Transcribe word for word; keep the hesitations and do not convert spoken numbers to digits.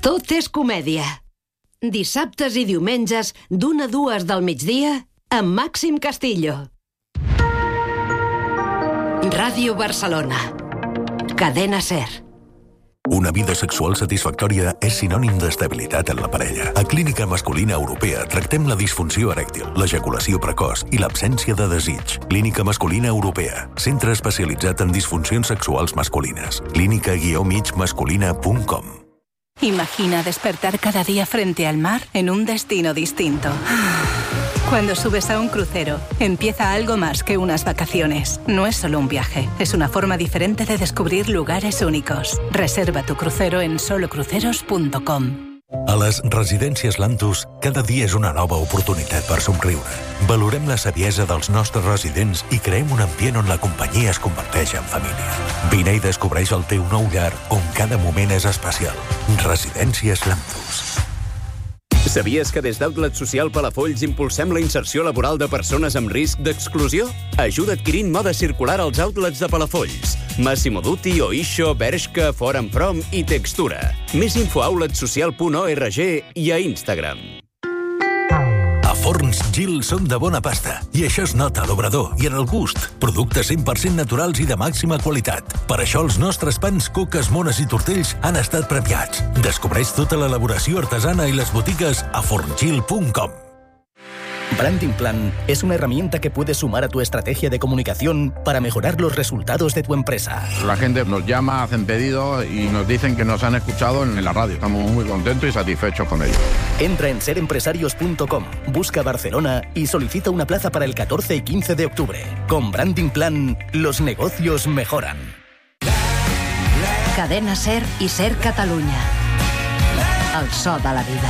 Tot és comèdia. Dissabtes i diumenges, d'una a dues del migdia, amb Màxim Castillo. Ràdio Barcelona. Cadena SER. Una vida sexual satisfactòria és sinònim d'estabilitat en la parella. A Clínica Masculina Europea tractem la disfunció erèctil, l'ejaculació precoç i l'absència de desig. Clínica Masculina Europea. Centre especialitzat en disfuncions sexuals masculines. clínica guió mig masculina punt com. Imagina despertar cada día frente al mar en un destino distinto. Cuando subes a un crucero, empieza algo más que unas vacaciones. No es solo un viaje, es una forma diferente de descubrir lugares únicos. Reserva tu crucero en solo cruceros punto com. A les residències Lantus, cada dia és una nova oportunitat per somriure. Valorem la saviesa dels nostres residents i creem un ambient on la companyia es converteix en família. Vine i descobreix el teu nou llar, on cada moment és especial. Residències Lantus. Sabies que des d'Outlet Social Palafolls impulsem la inserció laboral de persones amb risc d'exclusió? Ajuda adquirint moda circular als outlets de Palafolls. Massimo Dutti, Oixo, Bershka, Forum From i Textura. Més info a outlet social punt org i a Instagram. A Forns Gil som de bona pasta i això es nota a l'obrador i en el gust. Productes cent per cent naturals i de màxima qualitat. Per això els nostres pans, coques, mones i tortells han estat premiats. Descobreix tota l'elaboració artesana i les botigues a forngil punt com. Branding Plan es una herramienta que puedes sumar a tu estrategia de comunicación para mejorar los resultados de tu empresa. La gente nos llama, hacen pedidos y nos dicen que nos han escuchado en la radio. Estamos muy contentos y satisfechos con ello. Entra en ser empresarios punto com, busca Barcelona y solicita una plaza para el catorce y quince de octubre. Con Branding Plan, los negocios mejoran. Cadena SER i SER Catalunya. El so de la vida.